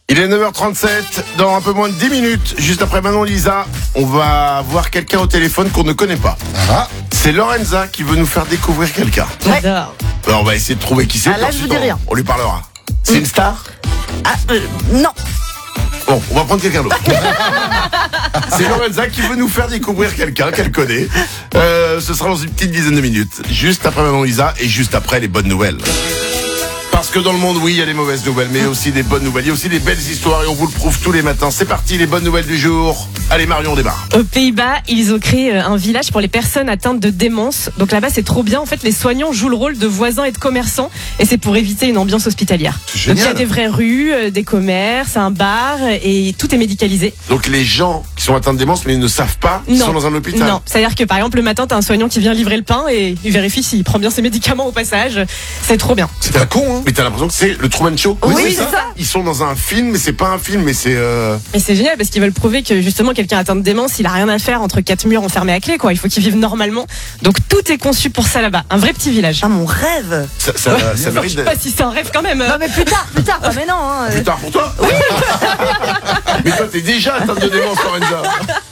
Il est 9h37, dans un peu moins de 10 minutes, juste après Manon Lisa, on va voir quelqu'un au téléphone qu'on ne connaît pas. Ah. C'est Lorenza qui veut nous faire découvrir quelqu'un. J'adore. Alors on va essayer de trouver qui c'est. Ah, là, puis je vous ensuite, dis rien. On lui parlera. C'est une star? Non. Bon, on va prendre quelqu'un d'autre. C'est Lorenza qui veut nous faire découvrir quelqu'un qu'elle connaît. Ce sera dans une petite dizaine de minutes. Juste après Manon Lisa et juste après les bonnes nouvelles. Parce que dans le monde, oui, il y a des mauvaises nouvelles, mais aussi des bonnes nouvelles. Il y a aussi des belles histoires et on vous le prouve tous les matins. C'est parti, les bonnes nouvelles du jour. Allez, Marion, on démarre. Aux Pays-Bas, ils ont créé un village pour les personnes atteintes de démence. Donc là-bas, c'est trop bien. En fait, les soignants jouent le rôle de voisins et de commerçants. Et c'est pour éviter une ambiance hospitalière. C'est Donc il y a génial. des vraies rues, des commerces, un bar et tout est médicalisé. Donc les gens qui sont atteints de démence, mais ils ne savent pas qu'ils sont dans un hôpital. Non, c'est-à-dire que par exemple, le matin, t'as un soignant qui vient livrer le pain et il vérifie s'il prend bien ses médicaments au passage. C'est trop bien. C'est pas con, hein. Mais t'as l'impression que c'est le Truman Show. Oui, c'est ça. Ils sont dans un film, mais c'est pas un film, mais c'est... Et c'est génial parce qu'ils veulent prouver que justement quelqu'un atteint de démence, il a rien à faire entre quatre murs enfermés à clé, quoi. Il faut qu'il vive normalement. Donc tout est conçu pour ça là-bas. Un vrai petit village. Ah, mon rêve. Ça Je mérite sais d'être... pas si c'est un rêve quand même. Non, mais plus tard. Ah, mais non. Hein. Plus tard pour toi. Oui. Mais toi, t'es déjà atteinte de démence, Lorenza.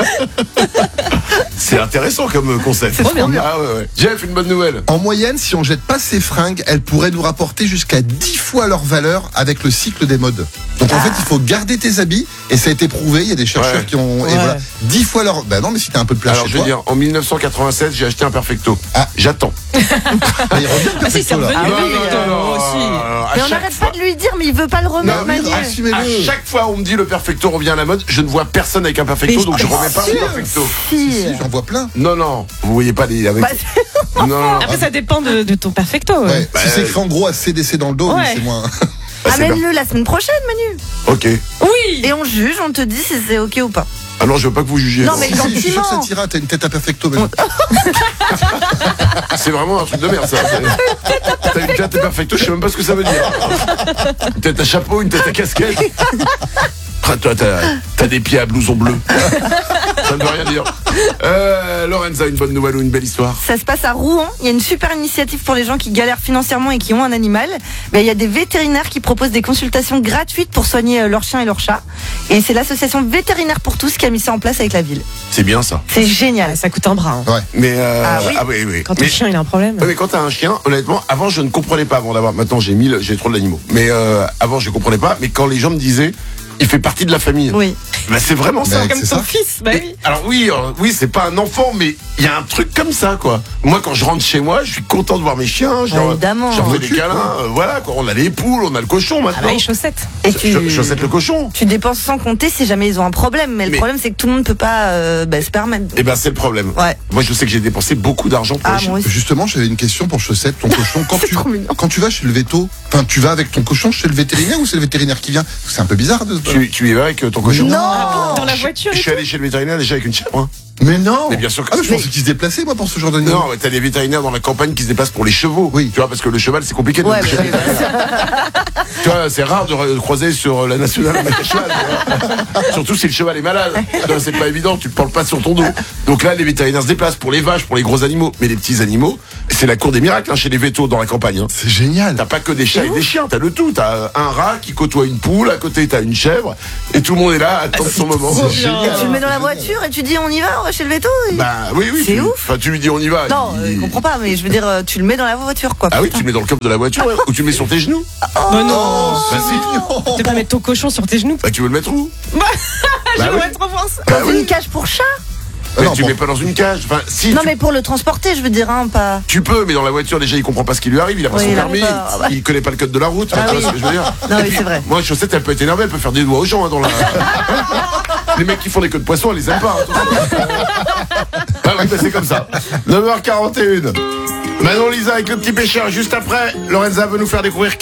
C'est intéressant comme concept. C'est trop bien. Ah ouais. Jeff, une bonne nouvelle. En moyenne, si on jette pas ses fringues, elles pourraient nous rapporter jusqu'à 10 fois leur valeur avec le cycle des modes. Donc en fait, il faut garder tes habits et ça a été prouvé. Il y a des chercheurs Ouais. qui ont et Ouais. voilà 10 fois leur. Bah non, mais si t'as un peu de place Alors chez je veux toi, dire, en 1996, j'ai acheté un Perfecto. Ah. J'attends. bah, il revient le Ah si, c'est perfecto, là. revenu. Ah oui, aussi. À Mais on chaque n'arrête fois- pas de lui dire, mais il veut pas le Non, remettre, mais Manu. assumez-le. à chaque fois on me dit le Perfecto revient à la mode, je ne vois personne avec un Perfecto, Mais donc je remets pas si. mon Perfecto. Si, Si. j'en vois plein. Non, vous voyez pas les avec. Bah, Non. Après, ça dépend de ton perfecto. Ouais. Bah, Si c'est écrit en gros ACDC dans le dos, oui, Ouais. c'est moins. Bah, c'est bien. Amène-le la semaine prochaine, Manu. Ok. Oui. Et on juge, on te dit si c'est ok ou pas. Ah non, je veux pas que vous jugiez. Non, mais Si, je suis sûr que ça gentiment. t'ira. T'as une tête à perfecto. Manu. C'est vraiment un truc de merde ça. T'as une tête à Perfecto, je sais même pas ce que ça veut dire. Une tête à chapeau, une tête à casquette. Ah, toi, t'as des pieds à blouson bleu. Ça ne veut rien dire. Lorenza, une bonne nouvelle ou une belle histoire? Ça se passe à Rouen. Il y a une super initiative pour les gens qui galèrent financièrement et qui ont un animal. Ben, il y a des vétérinaires qui proposent des consultations gratuites pour soigner leur chien et leur chat. Et c'est l'association Vétérinaires pour tous qui a mis ça en place avec la ville. C'est bien ça. C'est génial. Ah, ça coûte un bras. hein. Ouais. Mais Ah oui. oui. Quand ton Mais, chien il a un problème. ouais, mais quand t'as un chien, honnêtement, avant je ne comprenais pas avant d'avoir. Maintenant j'ai trop d'animaux. Mais avant je comprenais pas. Mais quand les gens me disaient, il fait partie de la famille. Oui. Bah, c'est vraiment ça. Mais Comme c'est ton ça. fils. Bah oui. Alors oui, c'est pas un enfant, mais il y a un truc comme ça, quoi. Moi, quand je rentre chez moi, je suis content de voir mes chiens. Évidemment. J'en fais des Occupe, câlins. Voilà, quoi. On a les poules, on a le cochon Ah maintenant. bah les chaussettes. Et tu, Chaussette le cochon. tu dépenses sans compter si jamais ils ont un problème. Mais le Mais- problème, c'est que tout le monde peut pas se permettre. Eh ben, c'est le problème. Ouais. Moi, je sais que j'ai dépensé beaucoup d'argent pour Ah, les chiens. moi aussi. Justement, j'avais une question pour Chaussette, ton cochon. C'est trop mignon. Quand tu vas chez le veto, enfin, tu vas avec ton cochon chez le vétérinaire ou c'est le vétérinaire qui vient? Parce que c'est un peu bizarre de. Tu y vas avec ton cochon? Non. Dans la voiture. Je et suis allé chez le vétérinaire déjà avec une chèvre. Hein. Mais non. Mais bien sûr que Ah, mais je si. pensais qu'il se déplaçait moi pour ce genre d'animal. Non, mais t'as des vétérinaires dans la campagne qui se déplacent pour les chevaux. Oui. Tu vois, parce que le cheval, c'est compliqué de Ouais, le toucher. bah, Tu vois, c'est rare de croiser sur la nationale avec un cheval. tu vois. Surtout si le cheval est malade. Tu vois, c'est pas évident, tu ne portes pas sur ton dos. Donc là, les vétérinaires se déplacent pour les vaches, pour les gros animaux. Mais les petits animaux, c'est la cour des miracles hein, chez les vétos dans la campagne. Hein. C'est génial. T'as pas que des chats et des chiens, t'as le tout. T'as un rat qui côtoie une poule, à côté t'as une chèvre, et tout le monde est là, attend son moment. trop C'est bien. génial. Tu le mets dans la voiture et tu dis on y va chez le veto. Bah oui. C'est tu, ouf. Enfin, tu lui dis on y va. Non, je comprends pas, mais je veux dire, tu le mets dans la voiture, quoi. Ah oui, tu le mets dans le coffre de la voiture, ou tu le mets sur tes genoux. Bah non. Bah si. Tu peux pas mettre ton cochon sur tes genoux. Bah tu veux le mettre où? Je Bah oui. voudrais trop voir ça. Bah Dans oui. une cage pour chat. Mais non, tu bon. mets pas dans une cage. Enfin, si. Non, tu, mais pour le transporter, je veux dire, hein, pas. tu peux, mais dans la voiture, déjà, il comprend pas ce qui lui arrive. Il a pas Oui, son il a permis. pas, ouais. Il connaît pas le code de la route. Ah tu vois oui. ce que je veux dire? Non, Et oui, puis, c'est vrai. Moi, Chaussette, elle peut être énervée. Elle peut faire des doigts aux gens hein, dans la. Les mecs qui font des queues de poisson, elle les aime pas. Hein, ah oui, bah, c'est comme ça. 9h41. Manon Lisa avec le petit pêcheur. Juste après, Lorenza veut nous faire découvrir